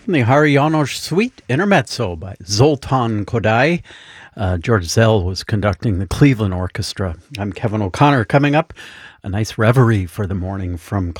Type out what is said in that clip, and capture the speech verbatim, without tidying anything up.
from the Hari Janos Suite Intermezzo by Zoltan Kodály. Uh, George Zell was conducting the Cleveland Orchestra. I'm Kevin O'Connor. Coming up, a nice reverie for the morning from